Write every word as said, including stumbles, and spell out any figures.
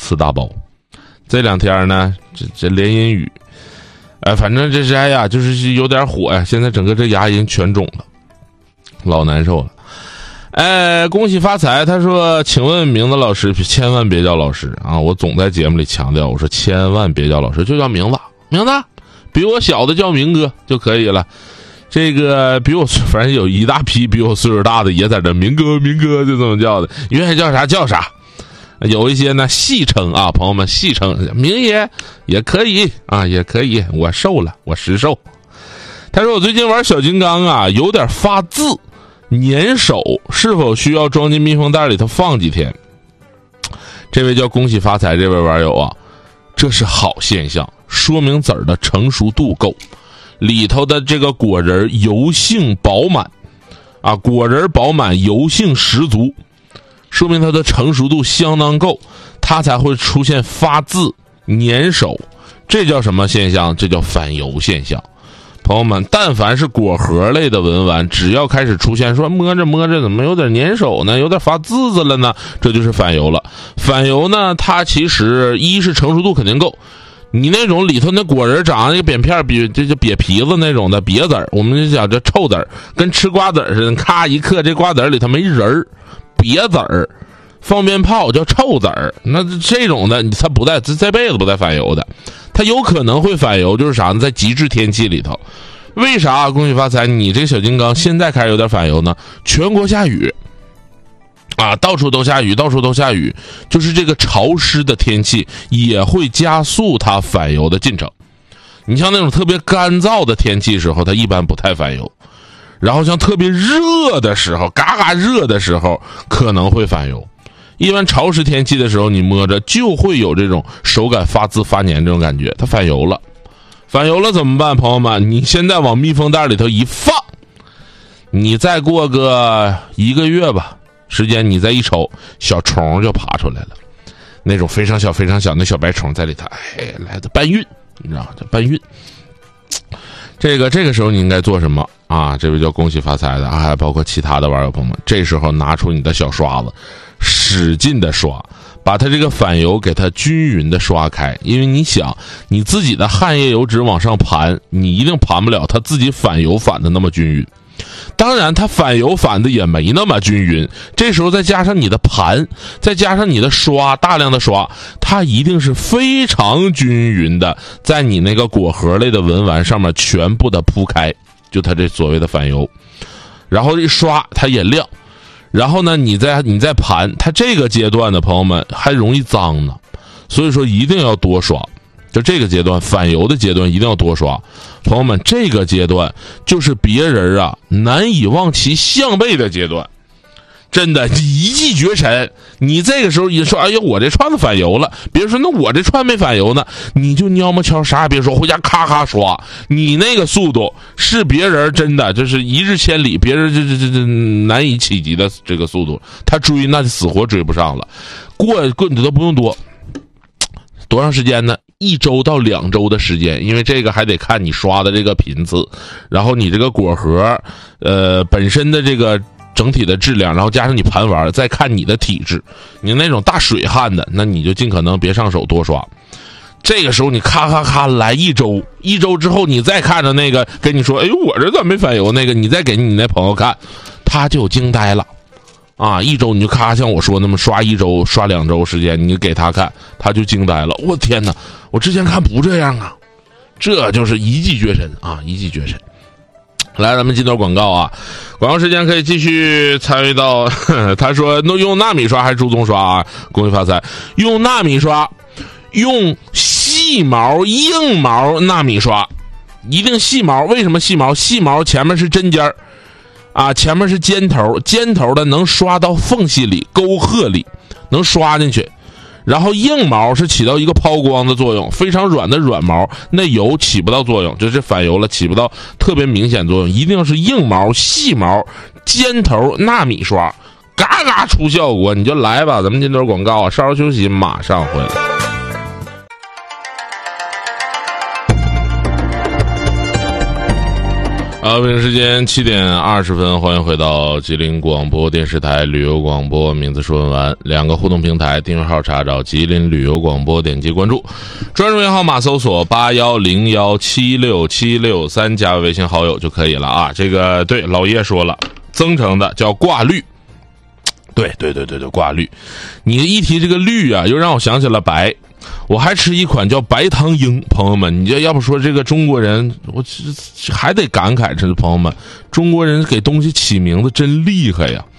次大包。这两天呢，这这连阴雨，哎，反正这是哎呀，就是有点火呀。现在整个这牙龈全肿了，老难受了。哎，恭喜发财！他说：“请问名字老师，千万别叫老师啊！我总在节目里强调，我说千万别叫老师，就叫名字，名字比我小的叫明哥就可以了。这个比我反正有一大批比我岁数大的也在这明哥明哥就这么叫的，愿意叫啥叫啥。有一些呢戏称啊，朋友们戏称明爷也可以啊，也可以。我瘦了，我实瘦。他说我最近玩小金刚啊，有点发字。”粘手是否需要装进密封袋里头放几天？这位叫恭喜发财这位网友啊，这是好现象，说明籽儿的成熟度够，里头的这个果仁油性饱满啊，果仁饱满油性十足，说明它的成熟度相当够，它才会出现发字粘手。这叫什么现象？这叫反油现象。朋友们，但凡是果核类的文玩，只要开始出现说摸着摸着怎么有点粘手呢，有点发字子了呢，这就是反油了。反油呢，它其实一是成熟度肯定够，你那种里头那果仁长一个扁片，比这就瘪皮子那种的瘪籽儿，我们就讲这臭籽儿，跟吃瓜子似的，咔一嗑，这瓜子里头没仁儿，瘪籽儿。放鞭炮叫臭籽儿，那这种的它不带这辈子不带反油的，它有可能会反油，就是啥呢？在极致天气里头，为啥？恭喜发财！你这个小金刚现在开始有点反油呢？全国下雨啊，到处都下雨，到处都下雨，就是这个潮湿的天气也会加速它反油的进程。你像那种特别干燥的天气时候，它一般不太反油，然后像特别热的时候，嘎嘎热的时候可能会反油。一般潮湿天气的时候，你摸着就会有这种手感发滋发黏这种感觉，它反油了。反油了怎么办？朋友们，你现在往密封袋里头一放，你再过个一个月吧时间，你再一瞅，小虫就爬出来了，那种非常小非常小那小白虫在里头，哎，来的搬运，你知道这搬运。这个这个时候你应该做什么啊？这位叫恭喜发财的啊，还包括其他的网友朋友们，这时候拿出你的小刷子，使劲的刷，把它这个反油给它均匀的刷开。因为你想，你自己的汗液油脂往上盘，你一定盘不了它自己反油反的那么均匀。当然它反油反的也没那么均匀，这时候再加上你的盘，再加上你的刷，大量的刷，它一定是非常均匀的在你那个果核类的文玩上面全部的铺开，就它这所谓的反油，然后一刷它也亮，然后呢你再你再盘，它这个阶段的朋友们还容易脏呢，所以说一定要多刷。就这个阶段反油的阶段一定要多刷，朋友们，这个阶段就是别人啊难以望其项背的阶段，真的一骑绝尘。你这个时候一说哎呀我这串子反油了，别人说那我这串没反油呢，你就喵么敲啥也别说，回家咔咔刷，你那个速度是别人真的就是一日千里，别人这这这这难以企及的这个速度，他追那就死活追不上了。过过你都不用多多长时间呢？一周到两周的时间，因为这个还得看你刷的这个频次，然后你这个果核呃本身的这个整体的质量，然后加上你盘玩，再看你的体质。你那种大水汗的，那你就尽可能别上手多刷。这个时候你咔咔咔来一周，一周之后你再看着那个跟你说哎呦我这咋没反油那个，你再给你那朋友看，他就惊呆了啊！一周你就咔像我说那么刷一周刷两周时间，你给他看，他就惊呆了。我天哪，我之前看不这样啊！这就是一骑绝尘啊，一骑绝尘。来，咱们进段广告啊，广告时间可以继续参与到。呵呵他说用纳米刷还是猪鬃刷啊？恭喜发财！用纳米刷，用细毛硬毛纳米刷，一定细毛。为什么细毛？细毛前面是针尖儿。啊，前面是尖头，尖头的能刷到缝隙里、沟壑里，能刷进去。然后硬毛是起到一个抛光的作用，非常软的软毛，那油起不到作用，就是反油了，起不到特别明显作用。一定是硬毛、细毛、尖头纳米刷，嘎嘎出效果，你就来吧。咱们进段广告啊，稍稍休息，马上回来。 啊，北京时间七点二十分，欢迎回到吉林广播电视台旅游广播。名字说完，两个互动平台，订阅号查找吉林旅游广播，点击关注，专属微信号码搜索八幺零幺七六七六三，加微信好友就可以了啊。这个对老爷说了，增城的叫挂绿。对对对对对，挂绿。你一提这个绿啊，又让我想起了白。我还吃一款叫白糖鹰，朋友们，你这要不说这个中国人，我还得感慨，这朋友们，中国人给东西起名字真厉害呀。